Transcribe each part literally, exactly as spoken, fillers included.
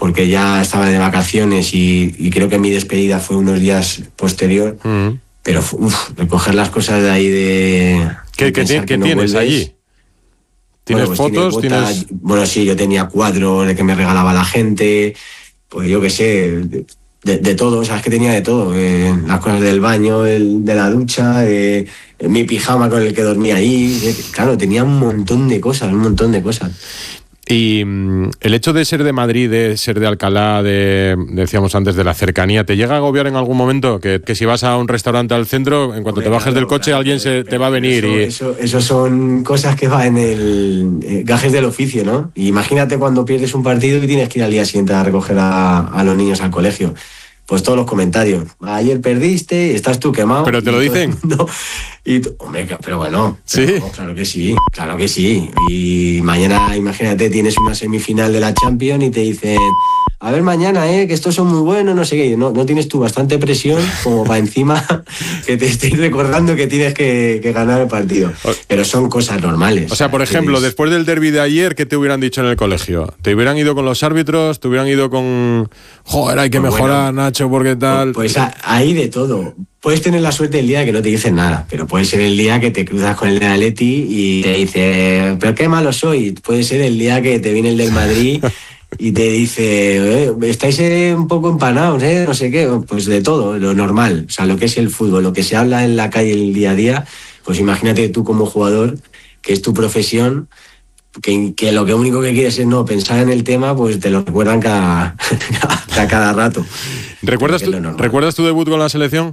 porque ya estaba de vacaciones y, y creo que mi despedida fue unos días posterior, uh-huh. pero uf, recoger las cosas de ahí de... ¿Qué, de ¿qué, ¿qué que no tienes vuelves. allí? ¿Tienes bueno, pues fotos? Tienes botas, ¿Tienes... Bueno, sí, yo tenía cuadros de que me regalaba la gente, pues yo qué sé, de, de, de todo, o sea, es que tenía de todo, eh, las cosas del baño, el, de la ducha, eh, mi pijama con el que dormía ahí, eh, claro, tenía un montón de cosas, un montón de cosas. Y mm, el hecho de ser de Madrid, de ser de Alcalá, de, decíamos antes, de la cercanía, ¿te llega a agobiar en algún momento? Que, que si vas a un restaurante al centro, en cuanto Hombre, te bajes claro, del coche, claro, alguien se, te va a venir. Eso, y... eso, eso son cosas que van en el eh, gajes del oficio, ¿no? Y imagínate cuando pierdes un partido y tienes que ir al día siguiente a recoger a, a los niños al colegio. Pues todos los comentarios. Ayer perdiste, estás tú quemado. ¿Pero te lo dicen? No, y hombre, pero bueno. ¿Sí? Pero, no, claro que sí, claro que sí. Y mañana, imagínate, tienes una semifinal de la Champions y te dicen, a ver mañana, eh, que estos son muy buenos, no sé qué. No, no tienes tú bastante presión como para encima que te estéis recordando que tienes que, que ganar el partido. Pero son cosas normales. O sea, por ejemplo, tienes... después del derbi de ayer, ¿qué te hubieran dicho en el colegio? ¿Te hubieran ido con los árbitros? ¿Te hubieran ido con... Joder, hay que pues mejorar, bueno, Nacho, porque tal... Pues, pues hay de todo. Puedes tener la suerte el día de que no te dicen nada, pero puede ser el día que te cruzas con el de Atleti y te dice, pero qué malo soy. Puede ser el día que te viene el del Madrid y te dice, eh, estáis eh, un poco empanados, ¿eh? No sé qué. Pues de todo, lo normal. O sea, lo que es el fútbol, lo que se habla en la calle el día a día, pues imagínate tú como jugador, que es tu profesión, que, que lo que único que quieres es no pensar en el tema, pues te lo recuerdan cada, cada, cada rato. ¿Recuerdas tu, ¿Recuerdas tu debut con la selección?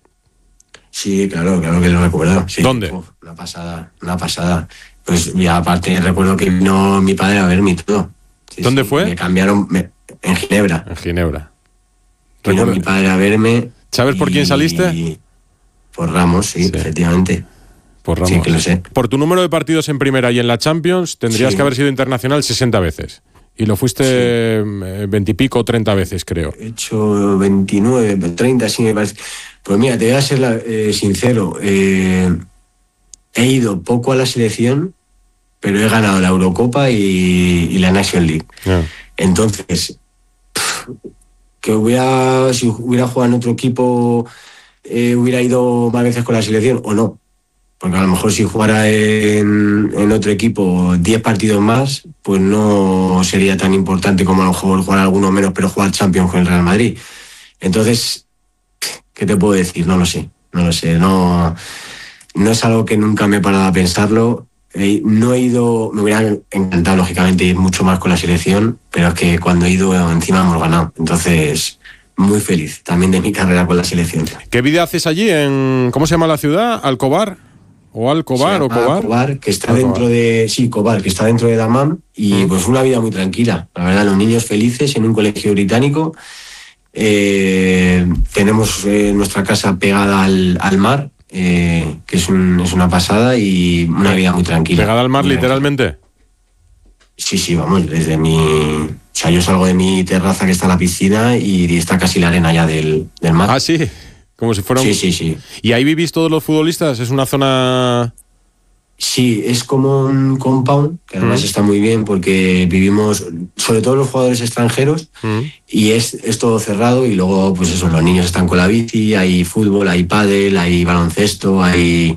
Sí, claro, claro que lo recuerdo. Sí. ¿Dónde? Uf, una pasada, una pasada. Pues ya aparte recuerdo que vino mi padre a verme y todo. Sí, ¿Dónde sí, fue? Me cambiaron me, en Ginebra. En Ginebra. Vino ¿Recuerdo? Mi padre a verme. ¿Sabes y, por quién saliste? Por Ramos, sí, sí, efectivamente. Por Ramos. Sí, que lo sé. Por tu número de partidos en primera y en la Champions tendrías sí. que haber sido internacional sesenta veces. Y lo fuiste veintipico o treinta veces, creo. He hecho veintinueve, treinta, sí me parece. Pues mira, te voy a ser la, eh, sincero. Eh, he ido poco a la selección, pero he ganado la Eurocopa y, y la National League. Yeah. Entonces, pff, que hubiera, si hubiera jugado en otro equipo, eh, hubiera ido más veces con la selección o no. Porque a lo mejor si jugara en, en otro equipo diez partidos más, pues no sería tan importante como a lo mejor jugar alguno menos, pero jugar Champions con el Real Madrid. Entonces, ¿qué te puedo decir? No lo sé, no lo sé. No, no es algo que nunca me he parado a pensarlo. Eh, no he ido, me hubiera encantado, lógicamente, ir mucho más con la selección, pero es que cuando he ido encima hemos ganado. Entonces, muy feliz también de mi carrera con la selección. ¿Qué vida haces allí en, cómo se llama la ciudad? ¿Alcobar? ¿O Alcobar o Cobar? Cobar, que está Alcobar. dentro de... Sí, Cobar, que está dentro de Dammam y mm. pues una vida muy tranquila. La verdad, los niños felices en un colegio británico. Eh, tenemos eh, nuestra casa pegada al, al mar, eh, que es, un, es una pasada y una vida muy tranquila. ¿Pegada al mar muy literalmente? Tranquila. Sí, sí, vamos, desde mi... O sea, yo salgo de mi terraza que está en la piscina y está casi la arena ya del, del mar. Ah, sí. Como si fuera un... Sí, sí, sí. ¿Y ahí vivís todos los futbolistas? ¿Es una zona...? Sí, es como un compound, que además mm. está muy bien porque vivimos, sobre todo los jugadores extranjeros, mm. y es, es todo cerrado y luego, pues eso, los niños están con la bici, hay fútbol, hay pádel, hay baloncesto, hay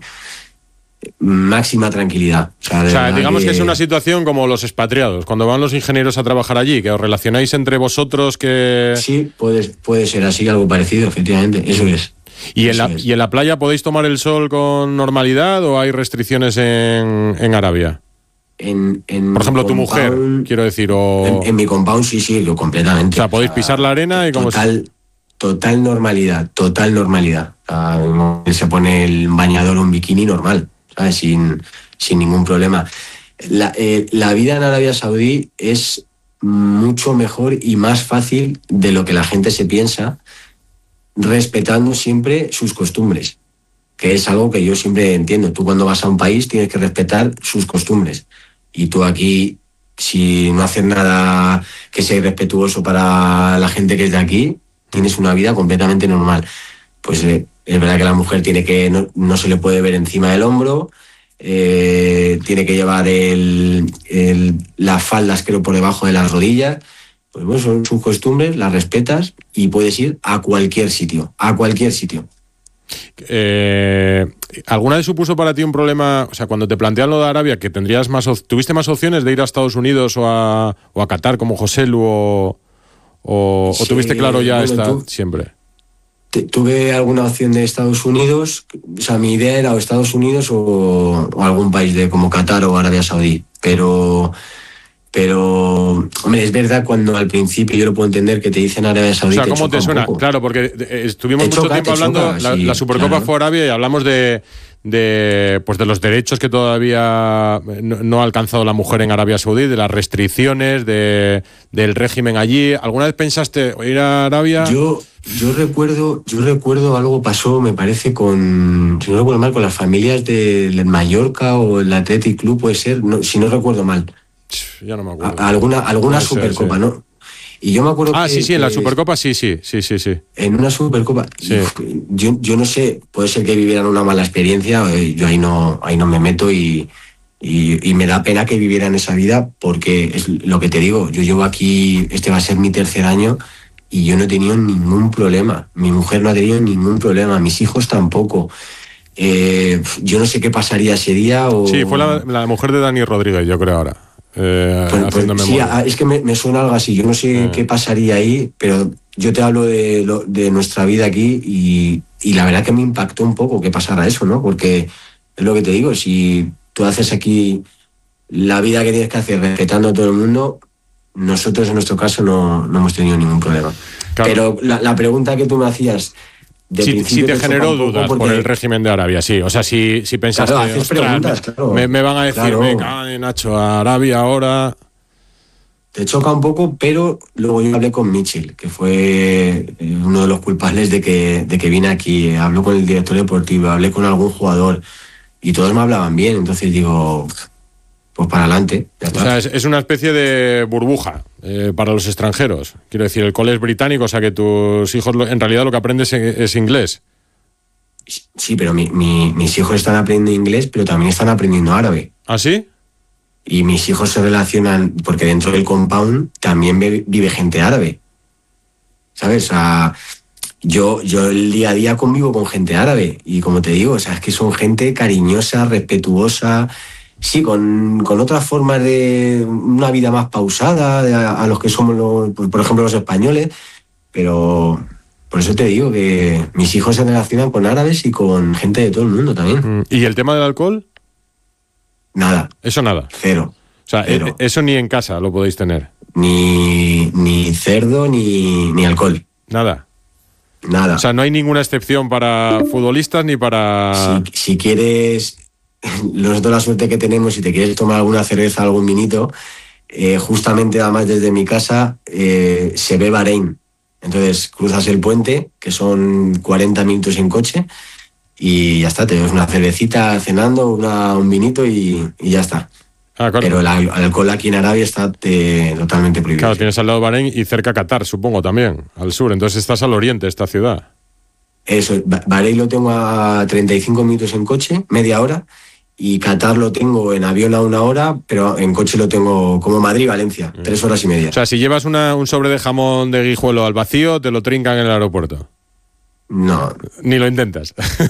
máxima tranquilidad. O sea, o sea digamos que... que es una situación como los expatriados, cuando van los ingenieros a trabajar allí, que os relacionáis entre vosotros, que... Sí, puede, puede ser así, algo parecido, efectivamente, eso es. ¿Y en, la, ¿Y en la playa podéis tomar el sol con normalidad o hay restricciones en, en Arabia? En, en Por ejemplo, tu mujer, quiero decir, o... En, en mi compound sí, sí, yo completamente. O sea, podéis o sea, pisar la arena y como... Total, si... total normalidad, total normalidad. O sea, se pone el bañador o un bikini normal, ¿sabes? Sin, sin ningún problema. La, eh, la vida en Arabia Saudí es mucho mejor y más fácil de lo que la gente se piensa, respetando siempre sus costumbres, que es algo que yo siempre entiendo. Tú cuando vas a un país tienes que respetar sus costumbres y tú aquí, si no haces nada que sea irrespetuoso para la gente que es de aquí, tienes una vida completamente normal. Pues eh, es verdad que la mujer tiene que no, no se le puede ver encima del hombro, eh, tiene que llevar el, el, las faldas creo por debajo de las rodillas. pues bueno, son sus costumbres, las respetas y puedes ir a cualquier sitio, a cualquier sitio. Eh, ¿Alguna vez supuso para ti un problema, o sea, cuando te plantean lo de Arabia, que tendrías más, tuviste más opciones de ir a Estados Unidos o a, o a Qatar como José Lu o, o, sí, o tuviste claro ya bueno, esta tú, siempre? Te, tuve alguna opción de Estados Unidos, o sea, mi idea era o Estados Unidos o, o algún país de como Qatar o Arabia Saudí, pero... Pero, hombre, es verdad cuando al principio yo lo puedo entender que te dicen Arabia Saudí. O sea, ¿cómo te suena? Claro, porque estuvimos mucho tiempo hablando, choca, la, sí, la Supercopa claro. fue Arabia y hablamos de, de, pues de los derechos que todavía no, no ha alcanzado la mujer en Arabia Saudí, de las restricciones, de, del régimen allí. ¿Alguna vez pensaste ir a Arabia? Yo, yo recuerdo, yo recuerdo algo pasó, me parece, con, si no recuerdo mal, con las familias del Mallorca o el Athletic Club, puede ser, no, si no recuerdo mal. Ya no me acuerdo. A, alguna alguna ser, Supercopa, sí. ¿no? Y yo me acuerdo ah, que... sí, sí, en la Supercopa sí, sí, sí, sí, sí. En una Supercopa, sí. yo, yo no sé, puede ser que vivieran una mala experiencia, yo ahí no, ahí no me meto y, y, y me da pena que vivieran esa vida porque es lo que te digo, yo llevo aquí, este va a ser mi tercer año y yo no he tenido ningún problema, mi mujer no ha tenido ningún problema, mis hijos tampoco. Eh, yo no sé qué pasaría ese día o... Sí, fue la, la mujer de Dani Rodríguez, yo creo ahora. Eh, pues, pues, sí, es que me, me suena algo así, yo no sé eh. qué pasaría ahí, pero yo te hablo de, lo, de nuestra vida aquí y, y la verdad que me impactó un poco que pasara eso, ¿no? Porque es lo que te digo, si tú haces aquí la vida que tienes que hacer respetando a todo el mundo, nosotros en nuestro caso no, no hemos tenido ningún problema. Claro. Pero la, la pregunta que tú me hacías... Si, si te generó dudas porque... por el régimen de Arabia, sí. O sea, si, si pensaste, claro, ostras, claro. me, me van a decir, claro. me cagan en Nacho, a Arabia ahora... Te choca un poco, pero luego yo hablé con Michel, que fue uno de los culpables de que, de que vine aquí. Habló con el director deportivo, hablé con algún jugador y todos me hablaban bien. Entonces digo, pues para adelante. Ya está. O sea, es, es una especie de burbuja eh, para los extranjeros. Quiero decir, el cole es británico, o sea que tus hijos lo, en realidad lo que aprendes es, es inglés. Sí, pero mi, mi, mis hijos están aprendiendo inglés, pero también están aprendiendo árabe. ¿Ah, sí? Y mis hijos se relacionan, porque dentro del compound también vive gente árabe. ¿Sabes? O sea, yo, yo el día a día convivo con gente árabe. Y como te digo, o sea, es que son gente cariñosa, respetuosa... Sí, con, con otras formas de una vida más pausada de a, a los que somos, los, por ejemplo, los españoles, pero por eso te digo que mis hijos se relacionan con árabes y con gente de todo el mundo también. ¿Y el tema del alcohol? Nada. Eso nada. Cero. O sea, cero. Eso ni en casa lo podéis tener. Ni, ni cerdo ni, ni alcohol. Nada. Nada. O sea, no hay ninguna excepción para futbolistas ni para... Si, si quieres... Nosotros la suerte que tenemos, si te quieres tomar alguna cerveza, algún vinito, eh, justamente además desde mi casa eh, se ve Bahrein. Entonces cruzas el puente, que son cuarenta minutos en coche, y ya está, te ves una cervecita cenando, una, un vinito y, y ya está. Ah, claro. Pero el alcohol aquí en Arabia está te, totalmente prohibido. Claro, tienes al lado Bahrein y cerca Qatar, supongo, también, al sur. Entonces estás al oriente de esta ciudad. Eso, Bahrein lo tengo a treinta y cinco minutos en coche, media hora, y Qatar lo tengo en avión a una hora, pero en coche lo tengo como Madrid-Valencia, mm. tres horas y media. O sea, si llevas una, un sobre de jamón de Guijuelo al vacío, te lo trincan en el aeropuerto. No. Ni lo intentas.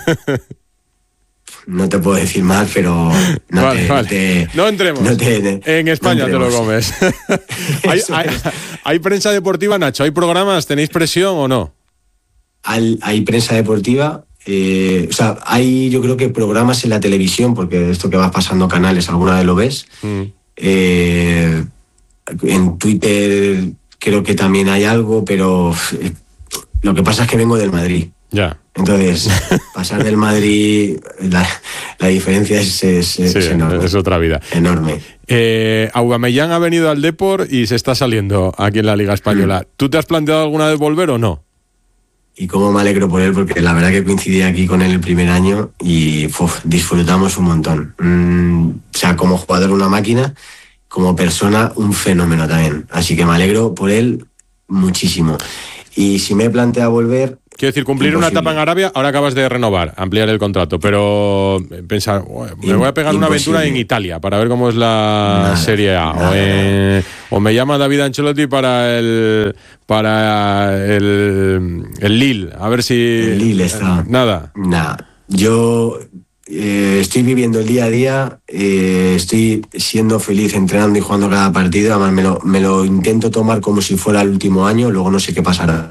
No te puedo decir más, pero no, vale, te, vale. Te, no entremos. No te, en España no te lo comes. ¿Hay, hay, ¿Hay prensa deportiva, Nacho? ¿Hay programas? ¿Tenéis presión o no? Hay, hay prensa deportiva. Eh, o sea, hay yo creo que programas en la televisión, porque esto que vas pasando canales, alguna vez lo ves. Mm. Eh, en Twitter creo que también hay algo, pero eh, lo que pasa es que vengo del Madrid. Ya. Entonces, pasar del Madrid, la, la diferencia es, es, es, sí, enorme. Es otra vida. Enorme. Eh, Aubameyang ha venido al Depor y se está saliendo aquí en la Liga Española. Mm. ¿Tú te has planteado alguna vez volver o no? Y cómo me alegro por él, porque la verdad que coincidí aquí con él el primer año y uf, disfrutamos un montón. Mm, o sea, como jugador una máquina, como persona un fenómeno también. Así que me alegro por él muchísimo. Y si me he planteado volver... Quiero decir, cumplir imposible. Una etapa en Arabia, ahora acabas de renovar, ampliar el contrato, pero pensar, me voy a pegar imposible. Una aventura en Italia para ver cómo es la nada, Serie A, nada, o, en, o me llama David Ancelotti para el para el, el Lille, a ver si... El Lille está... Nada. Nada, yo eh, estoy viviendo el día a día, eh, estoy siendo feliz entrenando y jugando cada partido, además me lo, me lo intento tomar como si fuera el último año, luego no sé qué pasará.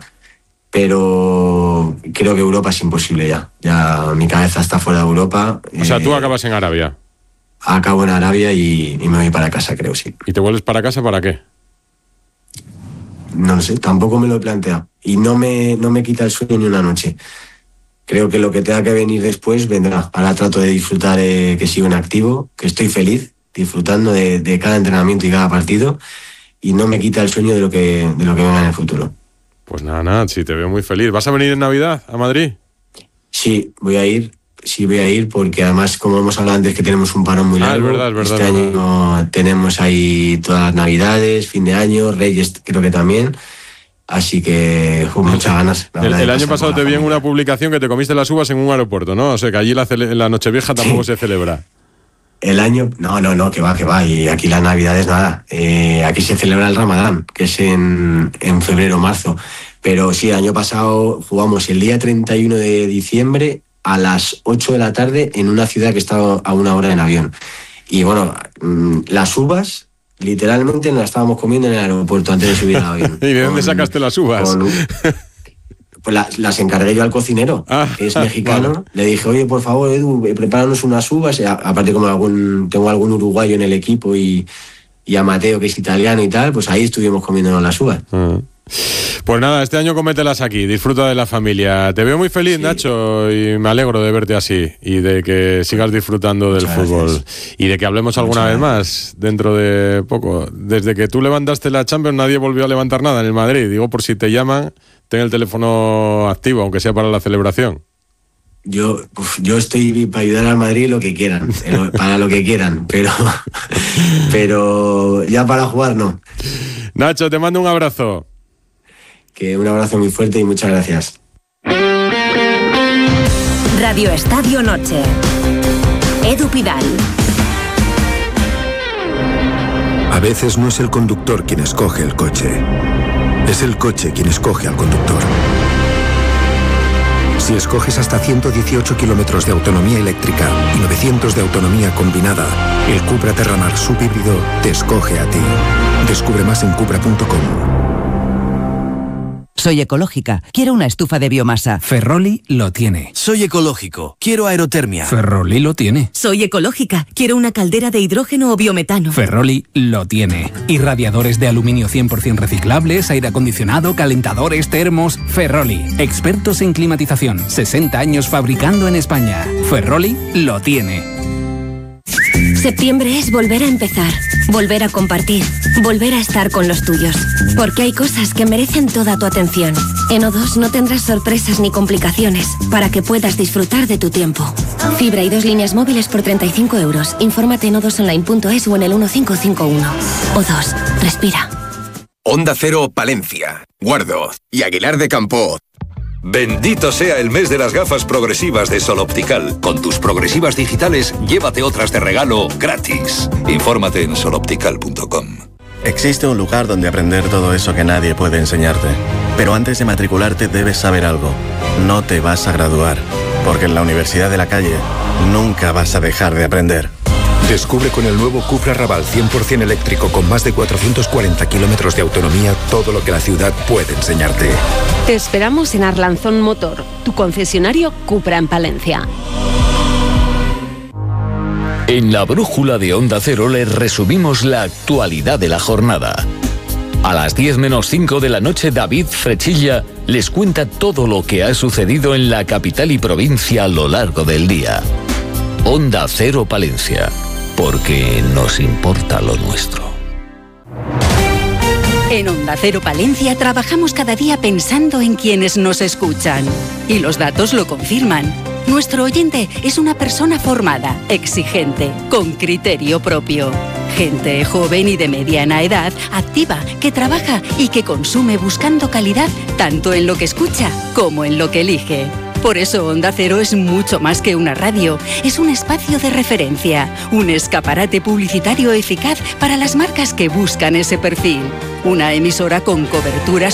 Pero creo que Europa es imposible ya. Ya mi cabeza está fuera de Europa. O sea, tú eh, acabas en Arabia. Acabo en Arabia y, y me voy para casa, creo, sí. ¿Y te vuelves para casa para qué? No lo sé, tampoco me lo he planteado. Y no me, no me quita el sueño ni una noche. Creo que lo que tenga que venir después vendrá. Ahora trato de disfrutar, eh, que sigo en activo, que estoy feliz, disfrutando de, de cada entrenamiento y cada partido. Y no me quita el sueño de lo que, de lo que venga en el futuro. Pues nada, nada, sí, te veo muy feliz. ¿Vas a venir en Navidad a Madrid? Sí, voy a ir, sí voy a ir, porque además, como hemos hablado antes, que tenemos un parón muy largo. Ah, es verdad, es verdad. Este es año verdad. Tenemos ahí todas las Navidades, fin de año, Reyes creo que también. Así que con muchas ganas. El, el año pasado te vi en una publicación que te comiste las uvas en un aeropuerto, ¿no? O sea, que allí la, cele- la Nochevieja tampoco sí. se celebra. El año, no, no, no, que va, que va, y aquí las Navidades nada. Eh, aquí se celebra el Ramadán, que es en, en febrero o marzo. Pero sí, el año pasado jugamos el día treinta y uno de diciembre a las ocho de la tarde en una ciudad que estaba a una hora en avión. Y bueno, las uvas, literalmente las estábamos comiendo en el aeropuerto antes de subir al avión. ¿Y de dónde con, sacaste las uvas? Con, pues las, las encargué yo al cocinero, ah, que es mexicano. Vale. Le dije, oye, por favor, Edu, prepáranos unas uvas. A, aparte, como algún, tengo algún uruguayo en el equipo y, y a Mateo, que es italiano y tal, pues ahí estuvimos comiéndonos las uvas. Uh-huh. Pues nada, este año cómetelas aquí, disfruta de la familia. Te veo muy feliz, sí. Nacho, y me alegro de verte así y de que sigas disfrutando del Muchas fútbol gracias. Y de que hablemos alguna Muchas vez gracias. Más dentro de poco. Desde que tú levantaste la Champions nadie volvió a levantar nada en el Madrid. Digo, por si te llaman, ten el teléfono activo, aunque sea para la celebración. Yo, uf, yo estoy para ayudar al Madrid lo que quieran, para lo que quieran, pero, pero ya para jugar no. Nacho, te mando un abrazo. Que un abrazo muy fuerte y muchas gracias. Radio Estadio Noche. Edu Pidal. A veces no es el conductor quien escoge el coche, es el coche quien escoge al conductor. Si escoges hasta ciento dieciocho kilómetros de autonomía eléctrica y novecientos de autonomía combinada, el Cupra Terramar subhíbrido te escoge a ti. Descubre más en cupra punto com. Soy ecológica, quiero una estufa de biomasa. Ferroli lo tiene. Soy ecológico, quiero aerotermia. Ferroli lo tiene. Soy ecológica, quiero una caldera de hidrógeno o biometano. Ferroli lo tiene. Y radiadores de aluminio cien por ciento reciclables, aire acondicionado, calentadores, termos. Ferroli, expertos en climatización, sesenta años fabricando en España. Ferroli lo tiene. Septiembre es volver a empezar, volver a compartir, volver a estar con los tuyos. Porque hay cosas que merecen toda tu atención. En O dos no tendrás sorpresas ni complicaciones para que puedas disfrutar de tu tiempo. Fibra y dos líneas móviles por treinta y cinco euros. Infórmate en o dos online punto es o en el uno cinco cinco uno. O dos, respira. Onda Cero Palencia, Guardo y Aguilar de Campo. Bendito sea el mes de las gafas progresivas de Sol Optical. Con tus progresivas digitales, llévate otras de regalo gratis. Infórmate en sol optical punto com. Existe un lugar donde aprender todo eso que nadie puede enseñarte. Pero antes de matricularte debes saber algo. No te vas a graduar, porque en la Universidad de la Calle nunca vas a dejar de aprender. Descubre con el nuevo Cupra Raval cien por ciento eléctrico con más de cuatrocientos cuarenta kilómetros de autonomía todo lo que la ciudad puede enseñarte. Te esperamos en Arlanzón Motor, tu concesionario Cupra en Palencia. En la brújula de Onda Cero les resumimos la actualidad de la jornada. A las diez menos cinco de la noche, David Frechilla les cuenta todo lo que ha sucedido en la capital y provincia a lo largo del día. Onda Cero Palencia, porque nos importa lo nuestro. En Onda Cero Palencia trabajamos cada día pensando en quienes nos escuchan. Y los datos lo confirman. Nuestro oyente es una persona formada, exigente, con criterio propio. Gente joven y de mediana edad, activa, que trabaja y que consume buscando calidad tanto en lo que escucha como en lo que elige. Por eso Onda Cero es mucho más que una radio, es un espacio de referencia, un escaparate publicitario eficaz para las marcas que buscan ese perfil. Una emisora con cobertura